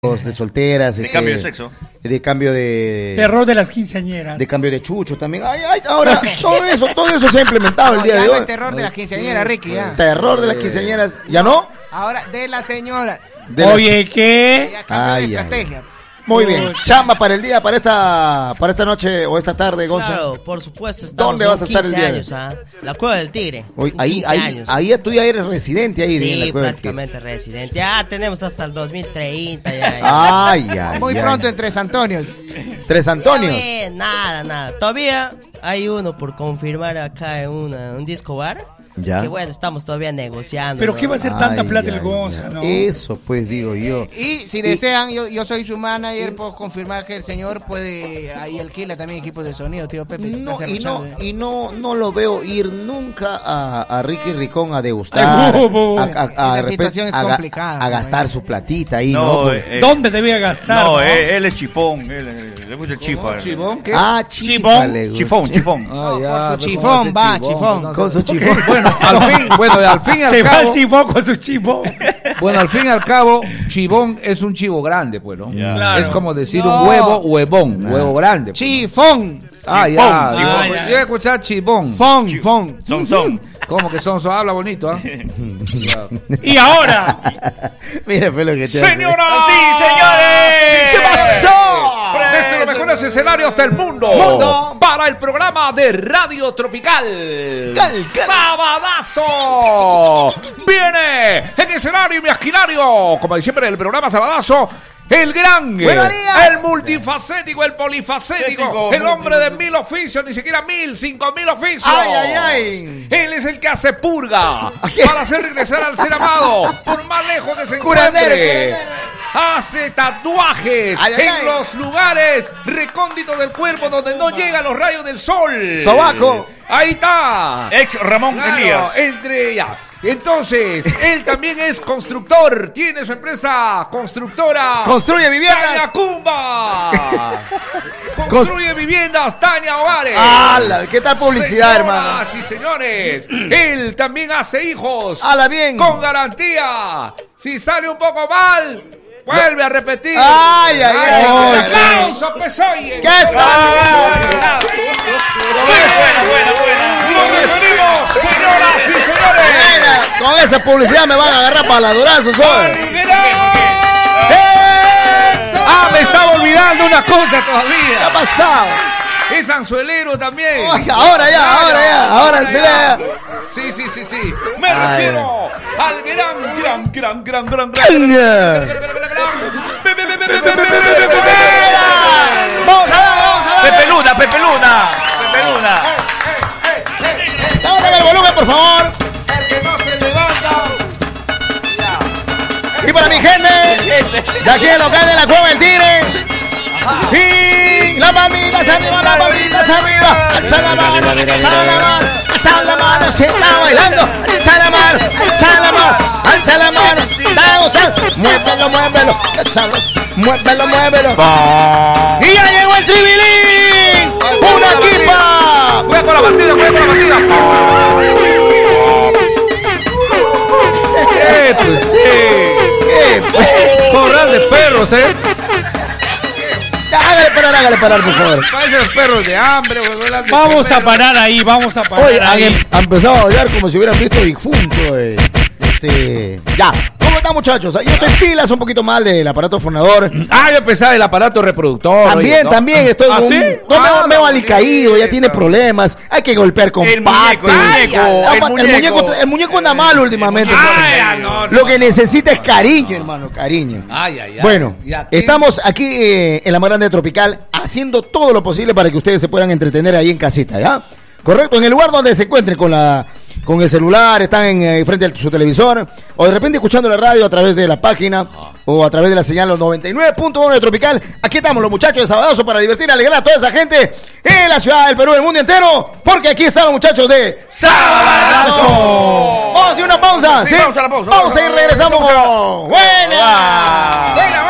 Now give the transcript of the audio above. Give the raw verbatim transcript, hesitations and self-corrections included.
de solteras, de este, cambio de sexo, de cambio de terror de las quinceañeras, de cambio de chucho también. Ay, ay, ahora todo eso, todo eso se ha implementado el día ya de no hoy. el terror de las quinceañeras, Ricky, ya. Terror de las quinceañeras, ¿ya no? Ahora de las señoras. De Oye, las... ¿qué? Ya cambio Ay, de ay. estrategia. Muy bien, chamba para el día, para esta para esta noche o esta tarde, Gonza. Claro, por supuesto. Estamos ¿Dónde vas a estar el día? años, ¿ah? La Cueva del Tigre. Hoy, ahí, quince ahí, años. ahí tú ya eres residente ahí. Sí, en la Cueva del prácticamente residente. Ya tenemos hasta el dos mil treinta. Ya, ya. Ay, ay, Muy ay. pronto en Tres Antonios. Tres Antonios. Ya, bien, nada, nada. Todavía hay uno por confirmar acá en una, un disco bar. Ya. Que bueno, estamos todavía negociando. Pero ¿no? qué va a ser tanta Ay, plata ay, el Gonza, ay. ¿no? Eso pues digo yo. Y si desean, yo, yo soy su manager, puedo confirmar que el señor puede, ahí alquila también equipos de sonido, tío Pepe. No, está y no, cerruchando, y no, no lo veo ir nunca a, a Ricky Ricón a degustar, Ay, bu, bu. a, a- a- Esa de situación repente es a ga- complicada, a ¿no? gastar su platita ahí, ¿no? no, Por- eh, ¿Dónde debía gastar? no, no? él, él es chifón, él, él- le gusta el chifa. ¿Chibón? ¿Qué? Ah, Chibón. chifa, le gusta. Chifón, chifón. Ah, No, ya, por su ve cómo chifón, hace va, chifón. Con su chifón. Bueno, al fin, bueno, al fin y al Se va cabo, el chibón con su chibón. bueno, al fin y al cabo, chibón es un chivo grande, pues, ¿no? Ya. Claro. Es como decir No. un huevo, huevón, huevo grande. pues. Chifón. Ah, Chifón, ya. chifón. Ah, ya. Yo he escuchado chibón. Fon, fon. Son, son. Como que son, son habla bonito, ¿ah? Ya. Y ahora, Mira, fue lo que te hace. ¡Señoras ¡Sí, señores! ¿Qué pasó? Desde los mejores escenarios del mundo, Mundo. para el programa de Radio Tropical, Cal, cal. Sabadazo, viene en escenario y esquinario, como siempre el programa Sabadazo, el gran, Buenos días. el multifacético, el polifacético, Cético. el hombre de mil oficios, ni siquiera mil, cinco mil oficios. Ay, ay, ay. Él es el que hace purga ¿Qué? para hacer regresar al ser amado, por más lejos que se Curandero, encuentre. curandero. Hace tatuajes Ay, ay, en ay. los lugares recónditos del cuerpo donde no llegan los rayos del sol. Sobaco. Ahí está. Ex Ramón Claro, Elías. entre ya. Entonces, él también es constructor. Tiene su empresa constructora. Construye viviendas. Tania Cumba. Construye viviendas, Tania Hogares. ¡Hala! ¿Qué tal publicidad, hermano? Señoras y señores, él también hace hijos. ¡Hala bien! Con garantía. Si sale un poco mal, vuelve a repetir. Ay, ay, ay, ay. ¡Aplauso, pues, oye! ¡Qué salud! Buena, buena, buena. ¡Nos referimos, señoras y señores! Mira, con esa publicidad me van a agarrar para la durazo, ¡Al soy. gran- ¡Eso! ¡Ah, me estaba olvidando una cosa ¿Qué ha todavía! pasado? Es anzuelero también. Ay, ahora ya, ahora ya, ahora sí ya. Sí, sí, sí, sí. Me Ay. refiero al gran, gran, gran, gran, gran, gran, ¡Caña! Vamos a ver, vamos a ver. Pepe Luna, Pepe Luna. Pepe Luna. Dame el volumen, por favor. El que no se levanta. Y para mi gente, de aquí en el local de la Cueva del Tigre. Y las palmitas arriba, las palmitas arriba. Alza la mano, alza la mano, alza la mano, se está bailando. Alza la mano, alza la mano, alza la mano. Está gozando. Muévelo, muévelo. Qué sabroso. Muévelo, muévelo. Y ya llegó el tribilín. Una equipa. Cuidado con la batida, cuidado con la batida. ¿Qué? Pues sí. ¿Qué? Pues? Corral de perros, ¿eh? Hágale parar, hágale parar, por favor. Parecen perros de hambre, huevolas de vamos a perros. parar ahí, vamos a parar Oye, han, ahí. em- han empezado a bailar como si hubieran visto difunto. Eh. Este. Ya. ¿Cómo están, muchachos? Yo estoy pilas un poquito mal del aparato fonador. Ah, yo pensaba el aparato reproductor. También, oye, ¿no? también estoy ¿Ah, un- sí? no, Ah, me veo no, alicaído, ya tiene problemas. Hay que golpear con El pates. muñeco, el muñeco, Ay, el el muñeco. muñeco, el muñeco anda mal últimamente. Ay, ah, no, Lo no. que necesita es cariño, hermano, cariño. Ay, ay, ay. Bueno, Y aquí- estamos aquí eh, en la más grande Tropical haciendo todo lo posible para que ustedes se puedan entretener ahí en casita, ¿ya? Correcto, en el lugar donde se encuentren con la con el celular, están en, eh, frente a su televisor, o de repente escuchando la radio a través de la página o a través de la señal los noventa y nueve punto uno de Tropical. Aquí estamos los muchachos de Sabadazo para divertir y alegrar a toda esa gente en la ciudad del Perú, del mundo entero, porque aquí están los muchachos de Sabadazo. Vamos a hacer una pausa, Sí, ¿sí? pausa, la pausa. Vamos a ir regresamos. Buena. Buena.